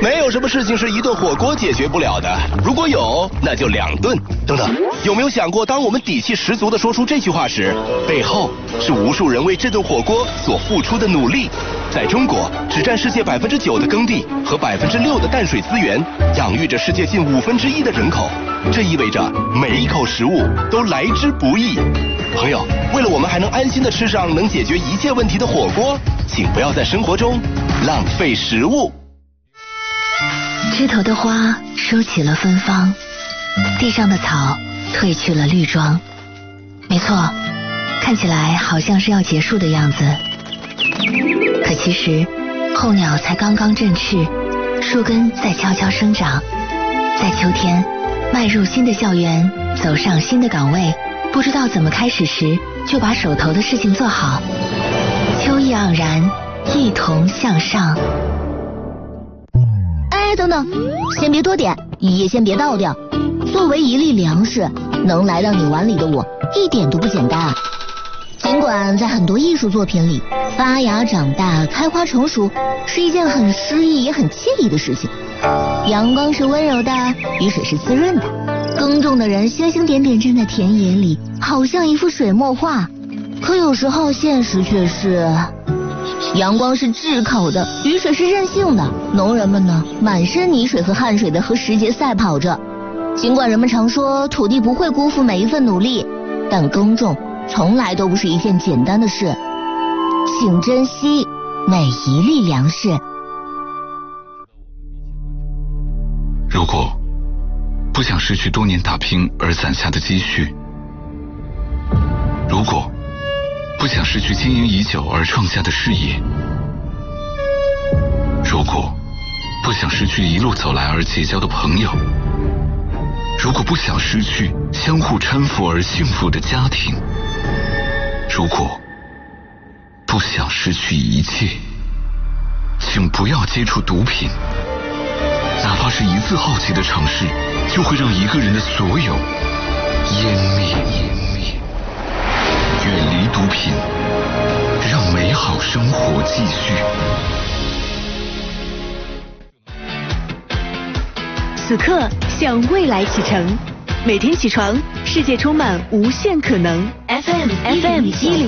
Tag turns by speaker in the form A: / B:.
A: 没有什么事情是一顿火锅解决不了的，如果有，那就2顿。等等，有没有想过，当我们底气十足地说出这句话时，背后是无数人为这顿火锅所付出的努力？在中国，只占世界9%的耕地和6%的淡水资源，养育着世界近1/5的人口。这意味着每一口食物都来之不易。朋友，为了我们还能安心地吃上能解决一切问题的火锅，请不要在生活中浪费食物。
B: 枝头的花收起了芬芳，地上的草褪去了绿装。没错，看起来好像是要结束的样子，可其实候鸟才刚刚振翅，树根在悄悄生长。在秋天迈入新的校园，走上新的岗位，不知道怎么开始时，就把手头的事情做好。秋意盎然，一同向上。
C: 哎，等等，先别多点，也先别倒掉。作为一粒粮食，能来到你碗里的我，一点都不简单啊。尽管在很多艺术作品里，发芽、长大、开花、成熟是一件很诗意也很惬意的事情。阳光是温柔的，雨水是滋润的，耕种的人星星点点站在田野里，好像一幅水墨画。可有时候现实却是，阳光是炙烤的，雨水是任性的，农人们呢，满身泥水和汗水的和时节赛跑着。尽管人们常说土地不会辜负每一份努力，但耕种从来都不是一件简单的事。请珍惜每一粒粮食。
D: 如果不想失去多年打拼而攒下的积蓄，如果不想失去经营已久而创下的事业，如果不想失去一路走来而结交的朋友，如果不想失去相互搀扶而幸福的家庭，如果不想失去一切，请不要接触毒品。哪怕是一次好奇的尝试，就会让一个人的所有湮灭。远离毒品，让美好生活继续。
E: 此刻向未来启程，每天起床，世界充满无限可能。FM 105